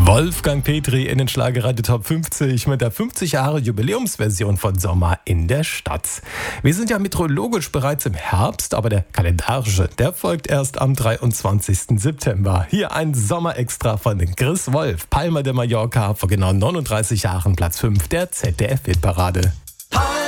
Wolfgang Petri in den Schlagerradio Top 50 mit der 50 Jahre Jubiläumsversion von Sommer in der Stadt. Wir sind ja meteorologisch bereits im Herbst, aber der kalendarische, der folgt erst am 23. September. Hier ein Sommerextra von Chris Wolf, Palma de Mallorca, vor genau 39 Jahren Platz 5 der ZDF-Hitparade.